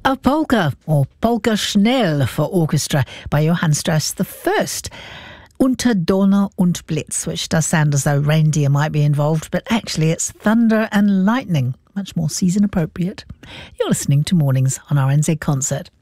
A polka, or Polka Schnell for orchestra by Johann Strauss I. Unter Donner und Blitz, which does sound as though reindeer might be involved, but actually it's thunder and lightning, much more season appropriate. You're listening to Mornings on RNZ Concert.